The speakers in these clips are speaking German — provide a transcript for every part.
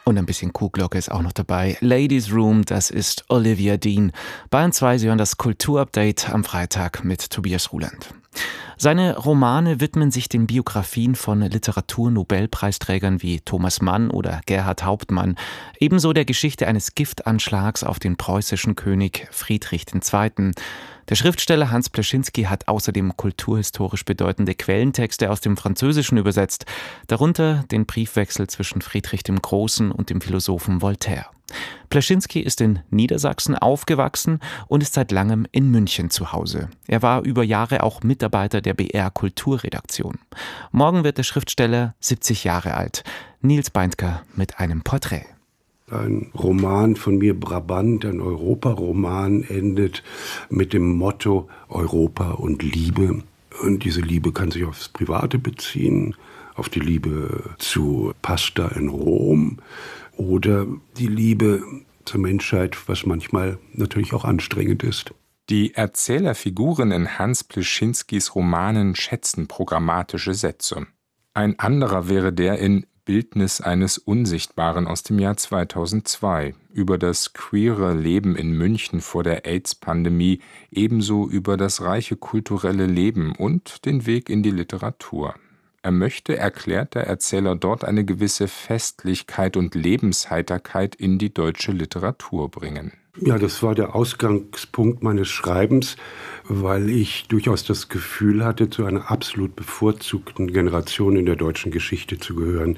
Und ein bisschen Kuhglocke ist auch noch dabei. Ladies Room, das ist Olivia Dean. Bayern 2, Sie hören das Kulturupdate am Freitag mit Tobias Ruland. Seine Romane widmen sich den Biografien von Literaturnobelpreisträgern wie Thomas Mann oder Gerhard Hauptmann, ebenso der Geschichte eines Giftanschlags auf den preußischen König Friedrich II. Der Schriftsteller Hans Pleschinski hat außerdem kulturhistorisch bedeutende Quellentexte aus dem Französischen übersetzt, darunter den Briefwechsel zwischen Friedrich dem Großen und dem Philosophen Voltaire. Pleschinski ist in Niedersachsen aufgewachsen und ist seit langem in München zu Hause. Er war über Jahre auch Mitarbeiter der BR Kulturredaktion. Morgen wird der Schriftsteller 70 Jahre alt. Nils Beindker mit einem Porträt. Ein Roman von mir, Brabant, ein Europaroman, endet mit dem Motto Europa und Liebe. Und diese Liebe kann sich aufs Private beziehen, auf die Liebe zu Pasta in Rom oder die Liebe zur Menschheit, was manchmal natürlich auch anstrengend ist. Die Erzählerfiguren in Hans Pleschinskis Romanen schätzen programmatische Sätze. Ein anderer wäre der in Bildnis eines Unsichtbaren aus dem Jahr 2002 über das queere Leben in München vor der AIDS-Pandemie, ebenso über das reiche kulturelle Leben und den Weg in die Literatur. Er möchte, erklärt der Erzähler dort, eine gewisse Festlichkeit und Lebensheiterkeit in die deutsche Literatur bringen. Ja, das war der Ausgangspunkt meines Schreibens, weil ich durchaus das Gefühl hatte, zu einer absolut bevorzugten Generation in der deutschen Geschichte zu gehören,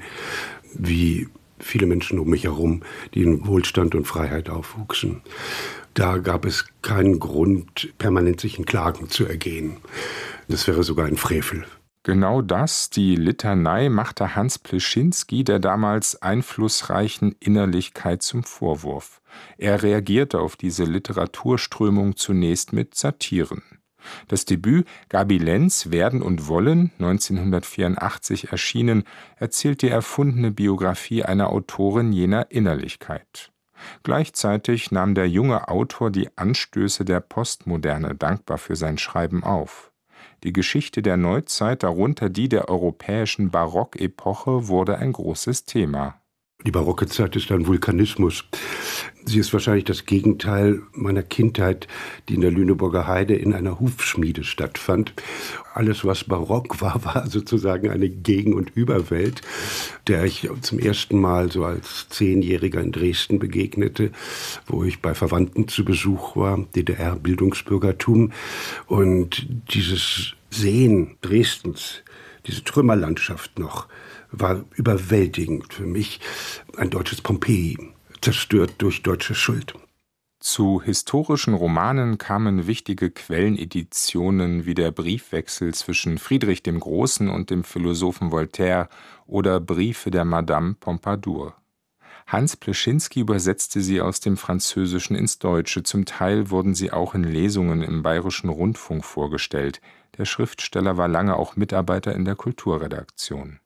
wie viele Menschen um mich herum, die in Wohlstand und Freiheit aufwuchsen. Da gab es keinen Grund, permanent sich in Klagen zu ergehen. Das wäre sogar ein Frevel. Genau das, die Litanei, machte Hans Pleschinski der damals einflussreichen Innerlichkeit zum Vorwurf. Er reagierte auf diese Literaturströmung zunächst mit Satiren. Das Debüt Gaby Lenz, Werden und Wollen, 1984 erschienen, erzählt die erfundene Biografie einer Autorin jener Innerlichkeit. Gleichzeitig nahm der junge Autor die Anstöße der Postmoderne dankbar für sein Schreiben auf. Die Geschichte der Neuzeit, darunter die der europäischen Barockepoche, wurde ein großes Thema. Die barocke Zeit ist ein Vulkanismus. Sie ist wahrscheinlich das Gegenteil meiner Kindheit, die in der Lüneburger Heide in einer Hufschmiede stattfand. Alles, was barock war, war sozusagen eine Gegen- und Überwelt, der ich zum ersten Mal so als 10-Jähriger in Dresden begegnete, wo ich bei Verwandten zu Besuch war, DDR-Bildungsbürgertum. Und dieses Sehen Dresdens, diese Trümmerlandschaft noch, war überwältigend für mich. Ein deutsches Pompeji, zerstört durch deutsche Schuld. Zu historischen Romanen kamen wichtige Quelleneditionen wie der Briefwechsel zwischen Friedrich dem Großen und dem Philosophen Voltaire oder Briefe der Madame Pompadour. Hans Pleschinski übersetzte sie aus dem Französischen ins Deutsche. Zum Teil wurden sie auch in Lesungen im Bayerischen Rundfunk vorgestellt. Der Schriftsteller war lange auch Mitarbeiter in der Kulturredaktion.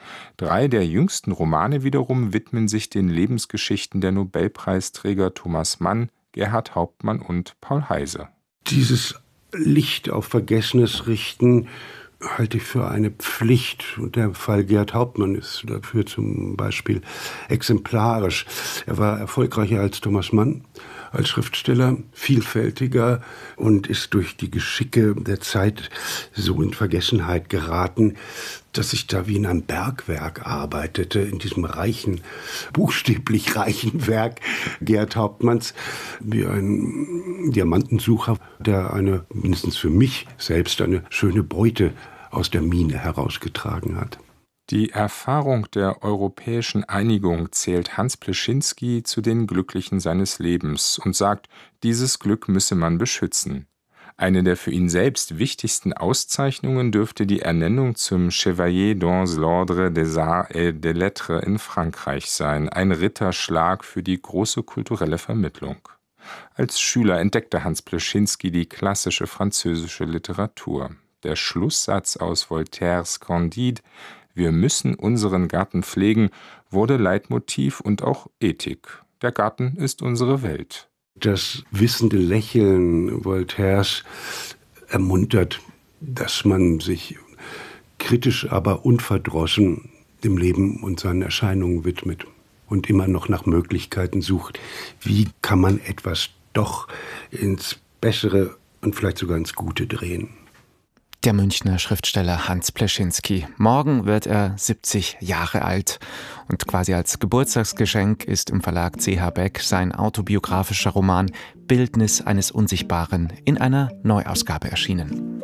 3 der jüngsten Romane wiederum widmen sich den Lebensgeschichten der Nobelpreisträger Thomas Mann, Gerhard Hauptmann und Paul Heyse. Dieses Licht auf Vergessenes richten halte ich für eine Pflicht. Und der Fall Gerhard Hauptmann ist dafür zum Beispiel exemplarisch. Er war erfolgreicher als Thomas Mann als Schriftsteller, vielfältiger und ist durch die Geschicke der Zeit so in Vergessenheit geraten, dass ich da wie in einem Bergwerk arbeitete, in diesem reichen, buchstäblich reichen Werk Gerhard Hauptmanns, wie ein Diamantensucher, der mindestens für mich selbst, eine schöne Beute aus der Mine herausgetragen hat. Die Erfahrung der europäischen Einigung zählt Hans Pleschinski zu den Glücklichen seines Lebens und sagt, dieses Glück müsse man beschützen. Eine der für ihn selbst wichtigsten Auszeichnungen dürfte die Ernennung zum Chevalier dans l'Ordre des Arts et des Lettres in Frankreich sein, ein Ritterschlag für die große kulturelle Vermittlung. Als Schüler entdeckte Hans Pleschinski die klassische französische Literatur. Der Schlusssatz aus Voltaires Candide, wir müssen unseren Garten pflegen, wurde Leitmotiv und auch Ethik. Der Garten ist unsere Welt. Das wissende Lächeln Voltaires ermuntert, dass man sich kritisch, aber unverdrossen dem Leben und seinen Erscheinungen widmet. und immer noch nach Möglichkeiten sucht, wie kann man etwas doch ins Bessere und vielleicht sogar ins Gute drehen. Der Münchner Schriftsteller Hans Pleschinski. Morgen wird er 70 Jahre alt. Und quasi als Geburtstagsgeschenk ist im Verlag CH Beck sein autobiografischer Roman Bildnis eines Unsichtbaren in einer Neuausgabe erschienen.